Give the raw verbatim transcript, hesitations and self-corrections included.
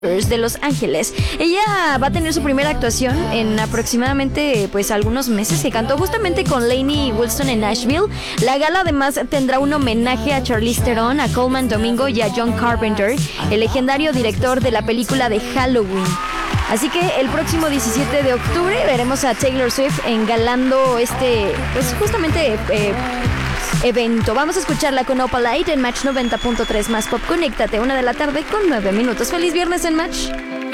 de Los Ángeles. Ella va a tener su primera actuación en aproximadamente pues algunos meses, que cantó justamente con Lainey Wilson en Nashville. La gala además tendrá un homenaje a Charlize Theron, a Coleman Domingo y a John Carpenter, el legendario director de la película de Halloween. Así que el próximo diecisiete de octubre veremos a Taylor Swift engalando este, pues justamente eh, evento. Vamos a escucharla con Opalite en Match noventa punto tres más Pop. Conéctate, una de la tarde con nueve minutos. ¡Feliz viernes en Match!